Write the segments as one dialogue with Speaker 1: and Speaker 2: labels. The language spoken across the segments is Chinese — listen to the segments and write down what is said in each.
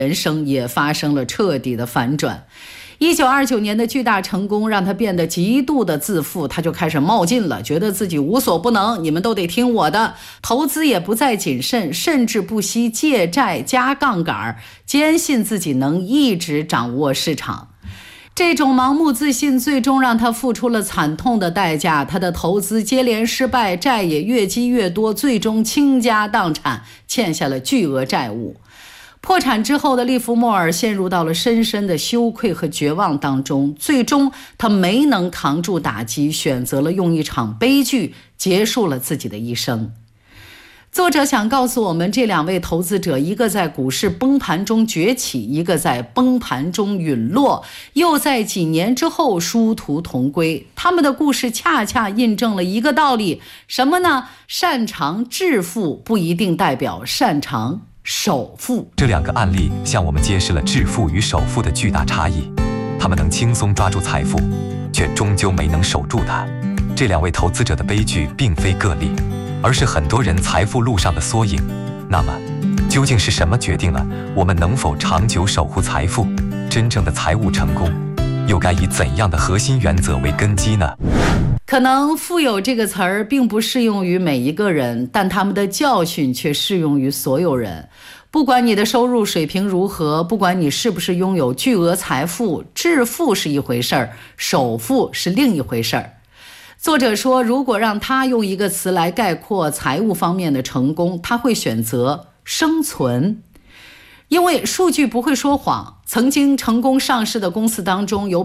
Speaker 1: 人生也发生了彻底的反转。1929年的巨大成功让他变得极度的自负，他就开始冒进了，觉得自己无所不能，你们都得听我的。投资也不再谨慎，甚至不惜借债加杠杆，坚信自己能一直掌握市场。这种盲目自信最终让他付出了惨痛的代价，他的投资接连失败，债也越积越多，最终倾家荡产，欠下了巨额债务。破产之后的利弗莫尔陷入到了深深的羞愧和绝望当中，最终他没能扛住打击，选择了用一场悲剧结束了自己的一生。作者想告诉我们，这两位投资者，一个在股市崩盘中崛起，一个在崩盘中陨落，又在几年之后殊途同归。他们的故事恰恰印证了一个道理，什么呢？擅长致富不一定代表擅长首富。
Speaker 2: 这两个案例向我们揭示了致富与首富的巨大差异，他们能轻松抓住财富，却终究没能守住它。这两位投资者的悲剧并非个例，而是很多人财富路上的缩影。那么，究竟是什么决定了我们能否长久守护财富？真正的财务成功，又该以怎样的核心原则为根基呢？
Speaker 1: 可能富有这个词儿并不适用于每一个人，但他们的教训却适用于所有人。不管你的收入水平如何，不管你是不是拥有巨额财富，致富是一回事儿，首富是另一回事儿。作者说，如果让他用一个词来概括财务方面的成功，他会选择生存。因为数据不会说谎，曾经成功上市的公司当中，有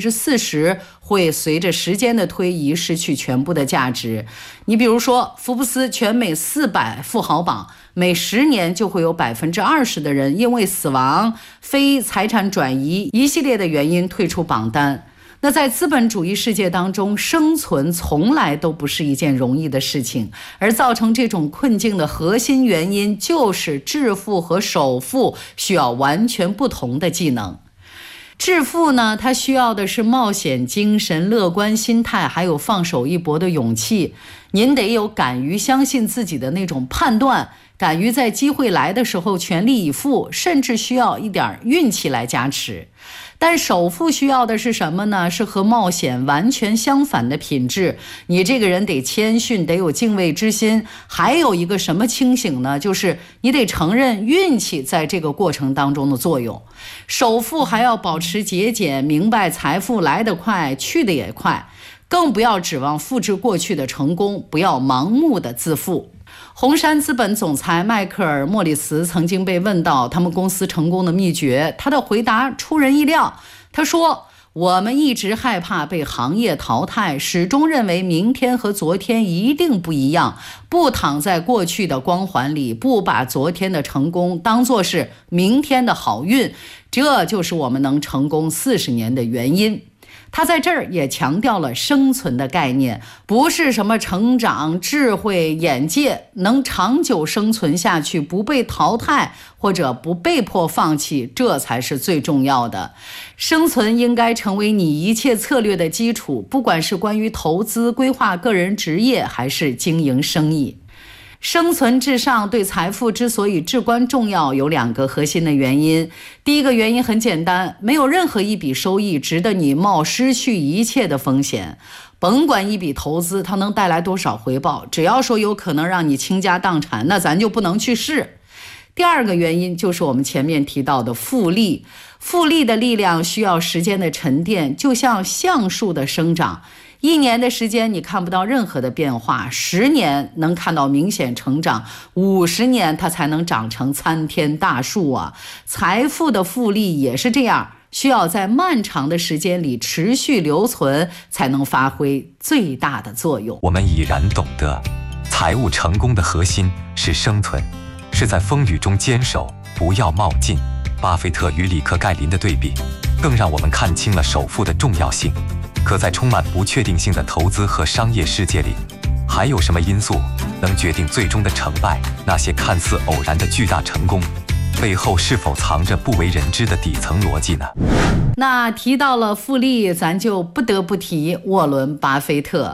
Speaker 1: 40%会随着时间的推移失去全部的价值。你比如说，福布斯全美400富豪榜，每10年就会有20%的人因为死亡、非财产转移一系列的原因退出榜单。那在资本主义世界当中，生存从来都不是一件容易的事情，而造成这种困境的核心原因就是致富和首富需要完全不同的技能。致富呢，它需要的是冒险精神、乐观心态，还有放手一搏的勇气。您得有敢于相信自己的那种判断，敢于在机会来的时候全力以赴，甚至需要一点运气来加持。但首富需要的是什么呢？是和冒险完全相反的品质。你这个人得谦逊，得有敬畏之心，还有一个什么清醒呢？就是你得承认运气在这个过程当中的作用。首富还要保持节俭，明白财富来得快，去得也快，更不要指望复制过去的成功，不要盲目的自负。红杉资本总裁迈克尔·莫里斯曾经被问到他们公司成功的秘诀，他的回答出人意料。他说，我们一直害怕被行业淘汰，始终认为明天和昨天一定不一样，不躺在过去的光环里，不把昨天的成功当作是明天的好运，这就是我们能成功40年的原因。他在这儿也强调了生存的概念，不是什么成长、智慧、眼界，能长久生存下去，不被淘汰或者不被迫放弃，这才是最重要的。生存应该成为你一切策略的基础，不管是关于投资、规划个人职业，还是经营生意。生存至上对财富之所以至关重要，有2个核心的原因。第一个原因很简单，没有任何一笔收益值得你冒失去一切的风险。甭管一笔投资它能带来多少回报，只要说有可能让你倾家荡产，那咱就不能去试。第2个原因就是我们前面提到的复利。复利的力量需要时间的沉淀，就像橡树的生长。1年的时间你看不到任何的变化，10年能看到明显成长，50年它才能长成参天大树啊！财富的复利也是这样，需要在漫长的时间里持续留存，才能发挥最大的作用。
Speaker 2: 我们已然懂得，财务成功的核心是生存，是在风雨中坚守，不要冒进。巴菲特与里克盖林的对比，更让我们看清了首富的重要性。可在充满不确定性的投资和商业世界里，还有什么因素能决定最终的成败？那些看似偶然的巨大成功，背后是否藏着不为人知的底层逻辑呢？
Speaker 1: 那提到了复利，咱就不得不提沃伦·巴菲特。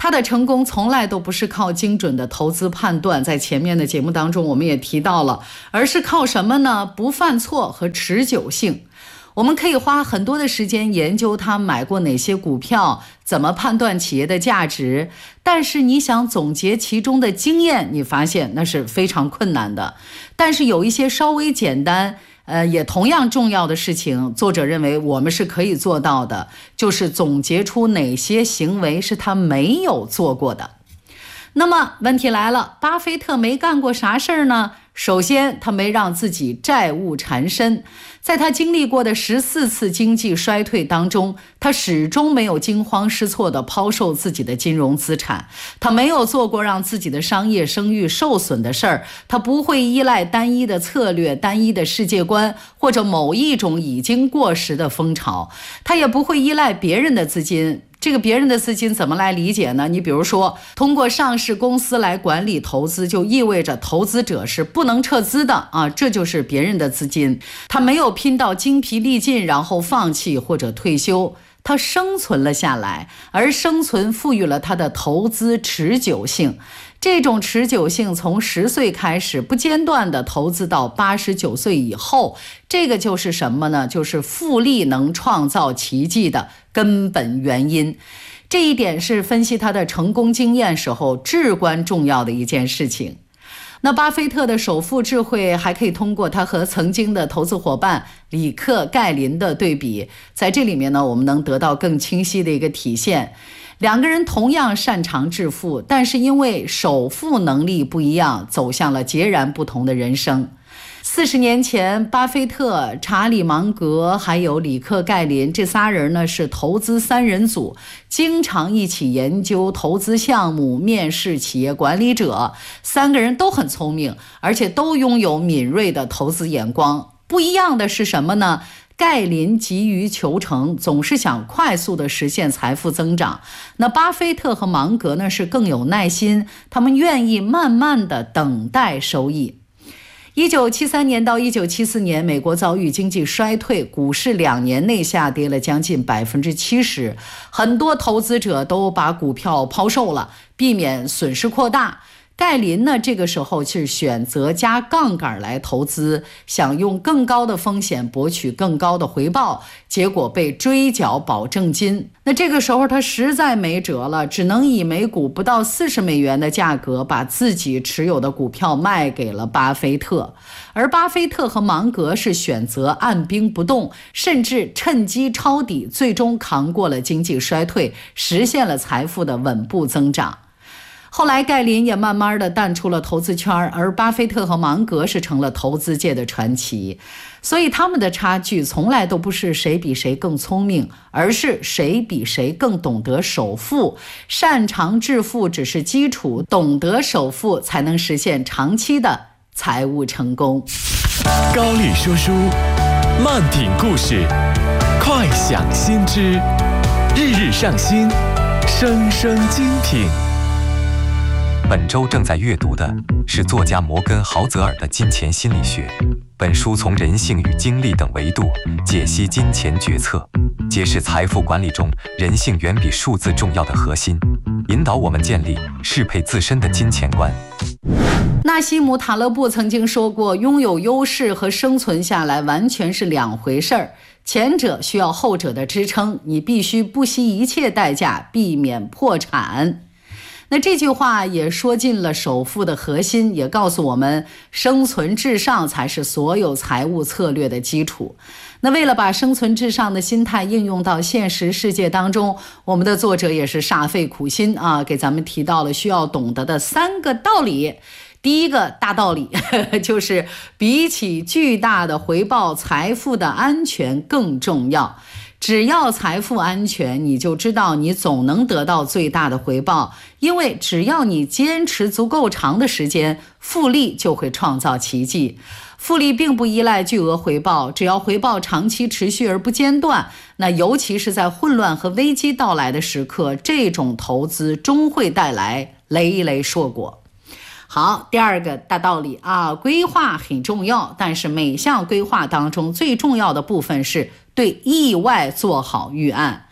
Speaker 1: 他的成功从来都不是靠精准的投资判断，在前面的节目当中我们也提到了，而是靠什么呢？不犯错和持久性。我们可以花很多的时间研究他买过哪些股票，怎么判断企业的价值，但是你想总结其中的经验，你发现那是非常困难的。但是有一些稍微简单也同样重要的事情，作者认为我们是可以做到的，就是总结出哪些行为是他没有做过的。那么问题来了，巴菲特没干过啥事儿呢？首先，他没让自己债务缠身。在他经历过的14次经济衰退当中，他始终没有惊慌失措地抛售自己的金融资产，他没有做过让自己的商业声誉受损的事儿，他不会依赖单一的策略、单一的世界观或者某一种已经过时的风潮，他也不会依赖别人的资金。这个别人的资金怎么来理解呢？你比如说，通过上市公司来管理投资，就意味着投资者是不能撤资的啊，这就是别人的资金。他没有拼到精疲力尽，然后放弃或者退休，他生存了下来，而生存赋予了他的投资持久性。这种持久性从10岁开始不间断的投资到89岁以后，这个就是什么呢？就是复利能创造奇迹的根本原因。这一点是分析他的成功经验时候至关重要的一件事情。那巴菲特的首富智慧还可以通过他和曾经的投资伙伴里克·盖林的对比，在这里面呢，我们能得到更清晰的一个体现。两个人同样擅长致富，但是因为首富能力不一样，走向了截然不同的人生。40年前，巴菲特、查理·芒格还有里克·盖林这仨人呢是投资三人组，经常一起研究投资项目，面试企业管理者。三个人都很聪明，而且都拥有敏锐的投资眼光。不一样的是什么呢？盖林急于求成，总是想快速的实现财富增长。那巴菲特和芒格呢是更有耐心，他们愿意慢慢的等待收益。1973年到1974年，美国遭遇经济衰退，股市2年内下跌了将近70%，很多投资者都把股票抛售了，避免损失扩大。盖林呢，这个时候是选择加杠杆来投资，想用更高的风险博取更高的回报，结果被追缴保证金。那这个时候他实在没辙了，只能以每股不到40美元的价格把自己持有的股票卖给了巴菲特。而巴菲特和芒格是选择按兵不动，甚至趁机抄底，最终扛过了经济衰退，实现了财富的稳步增长。后来盖林也慢慢的淡出了投资圈，而巴菲特和芒格是成了投资界的传奇。所以他们的差距从来都不是谁比谁更聪明，而是谁比谁更懂得首富。擅长致富只是基础，懂得首富才能实现长期的财务成功。
Speaker 3: 高丽说书，慢品故事，快享新知，日日上新，生生精品。
Speaker 2: 本周正在阅读的是作家摩根·豪泽尔的《金钱心理学》。本书从人性与精力等维度解析金钱决策，揭示财富管理中人性远比数字重要的核心，引导我们建立适配自身的金钱观。
Speaker 1: 纳西姆·塔勒布曾经说过，拥有优势和生存下来完全是两回事儿，前者需要后者的支撑，你必须不惜一切代价避免破产。那这句话也说尽了首富的核心，也告诉我们生存至上才是所有财务策略的基础。那为了把生存至上的心态应用到现实世界当中，我们的作者也是煞费苦心啊，给咱们提到了需要懂得的3个道理。第一个大道理就是比起巨大的回报，财富的安全更重要。只要财富安全，你就知道你总能得到最大的回报，因为只要你坚持足够长的时间，复利就会创造奇迹。复利并不依赖巨额回报，只要回报长期持续而不间断，那尤其是在混乱和危机到来的时刻，这种投资终会带来累累硕果。好，第二个大道理啊，规划很重要，但是每项规划当中最重要的部分是对意外做好预案。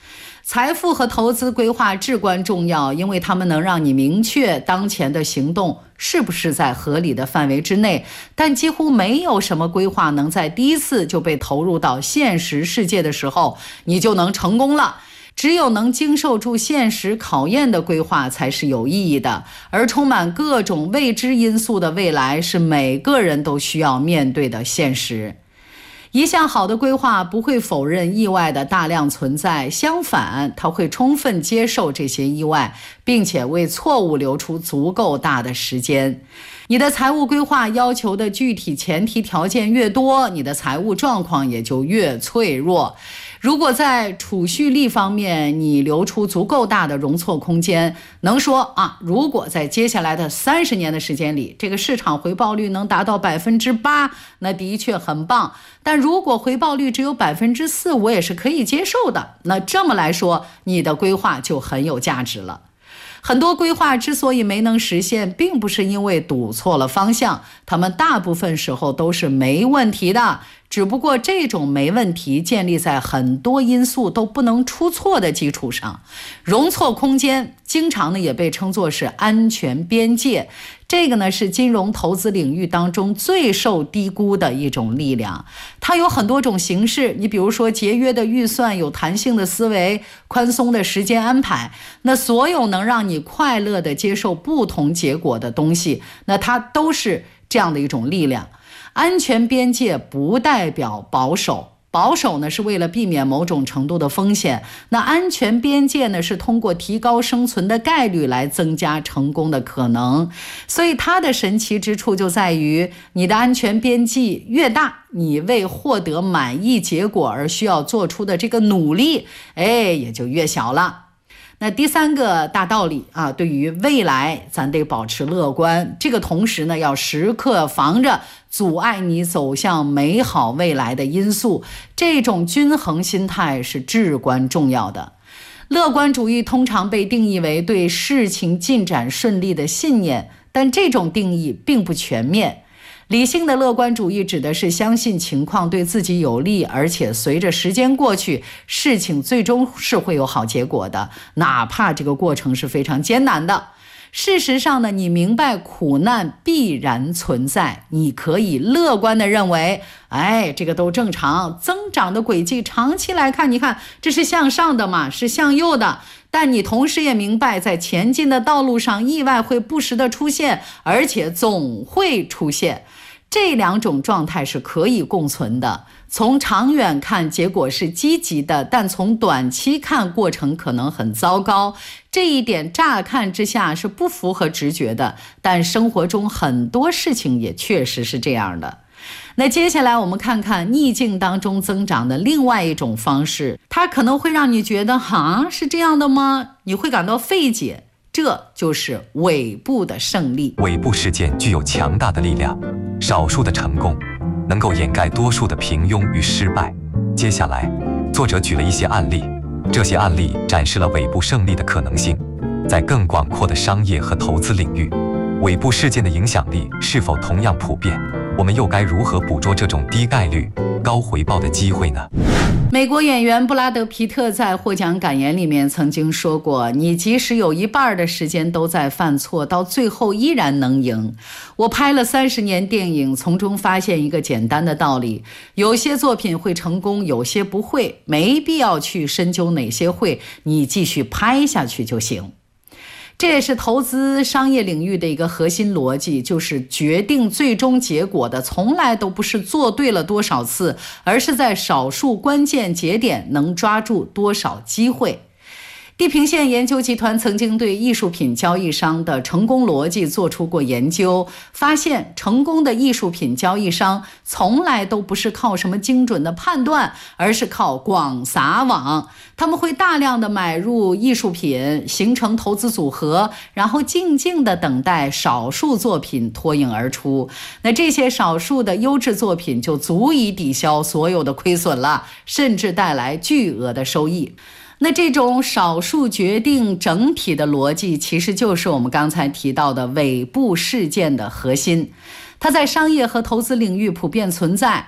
Speaker 1: 财富和投资规划至关重要，因为它们能让你明确当前的行动是不是在合理的范围之内，但几乎没有什么规划能在第一次就被投入到现实世界的时候，你就能成功了。只有能经受住现实考验的规划才是有意义的，而充满各种未知因素的未来是每个人都需要面对的现实。一项好的规划不会否认意外的大量存在，相反，它会充分接受这些意外，并且为错误留出足够大的时间。你的财务规划要求的具体前提条件越多，你的财务状况也就越脆弱。如果在储蓄力方面你留出足够大的容错空间，能说如果在接下来的30年的时间里，这个市场回报率能达到8%，那的确很棒。但如果回报率只有4%，我也是可以接受的。那这么来说，你的规划就很有价值了。很多规划之所以没能实现，并不是因为赌错了方向，他们大部分时候都是没问题的，只不过这种没问题建立在很多因素都不能出错的基础上。容错空间经常也被称作是安全边界，这个呢是金融投资领域当中最受低估的一种力量。它有很多种形式，你比如说节约的预算、有弹性的思维、宽松的时间安排，那所有能让你快乐地接受不同结果的东西，那它都是这样的一种力量。安全边界不代表保守，保守呢是为了避免某种程度的风险，那安全边界呢是通过提高生存的概率来增加成功的可能。所以它的神奇之处就在于，你的安全边界越大，你为获得满意结果而需要做出的这个努力也就越小了。那第三个大道理对于未来咱得保持乐观，这个同时呢要时刻防着阻碍你走向美好未来的因素，这种均衡心态是至关重要的。乐观主义通常被定义为对事情进展顺利的信念，但这种定义并不全面。理性的乐观主义指的是相信情况对自己有利，而且随着时间过去，事情最终是会有好结果的，哪怕这个过程是非常艰难的。事实上呢，你明白苦难必然存在，你可以乐观地认为这个都正常，增长的轨迹长期来看，你看这是向上的嘛，是向右的。但你同时也明白，在前进的道路上，意外会不时的出现，而且总会出现。这两种状态是可以共存的。从长远看，结果是积极的，但从短期看，过程可能很糟糕。这一点乍看之下是不符合直觉的，但生活中很多事情也确实是这样的。那接下来我们看看逆境当中增长的另外一种方式，它可能会让你觉得是这样的吗？你会感到费解，这就是尾部的胜利。
Speaker 2: 尾部事件具有强大的力量，少数的成功能够掩盖多数的平庸与失败。接下来，作者举了一些案例，这些案例展示了尾部胜利的可能性。在更广阔的商业和投资领域，尾部事件的影响力是否同样普遍？我们又该如何捕捉这种低概率、高回报的机会呢？
Speaker 1: 美国演员布拉德·皮特在获奖感言里面曾经说过，你即使有一半的时间都在犯错，到最后依然能赢。我拍了30年电影，从中发现一个简单的道理，有些作品会成功，有些不会，没必要去深究哪些会，你继续拍下去就行。这也是投资商业领域的一个核心逻辑，就是决定最终结果的从来都不是做对了多少次，而是在少数关键节点能抓住多少机会。地平线研究集团曾经对艺术品交易商的成功逻辑做出过研究，发现成功的艺术品交易商从来都不是靠什么精准的判断，而是靠广撒网。他们会大量的买入艺术品，形成投资组合，然后静静的等待少数作品脱颖而出。那这些少数的优质作品就足以抵消所有的亏损了，甚至带来巨额的收益。那这种少数决定整体的逻辑，其实就是我们刚才提到的尾部事件的核心。它在商业和投资领域普遍存在。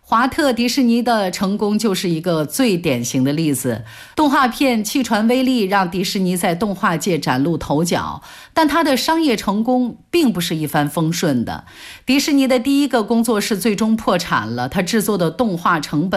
Speaker 1: 华特迪士尼的成功就是一个最典型的例子。动画片气传威力让迪士尼在动画界崭露头角，但它的商业成功并不是一帆风顺的。迪士尼的第一个工作室最终破产了，它制作的动画成本